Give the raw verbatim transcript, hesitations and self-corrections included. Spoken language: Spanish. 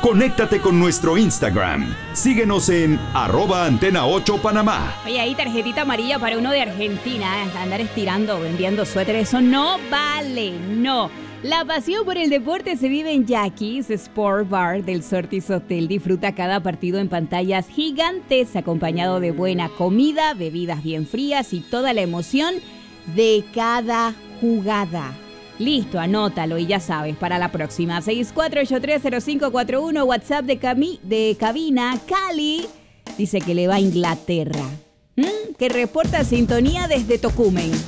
Conéctate con nuestro Instagram. Síguenos en arroba antena ocho Panamá. Oye, ahí tarjetita amarilla para uno de Argentina. ¿eh? Andar estirando, vendiendo suéteres, eso no vale, no. La pasión por el deporte se vive en Jackie's Sport Bar del Surtis Hotel. Disfruta cada partido en pantallas gigantes, acompañado de buena comida, bebidas bien frías y toda la emoción de cada jugada. Listo, anótalo y ya sabes, para la próxima. seis cuatro ocho tres cero cinco cuatro uno, WhatsApp de, cami- de cabina. Cali dice que le va a Inglaterra. ¿Mm? Que reporta sintonía desde Tocumen.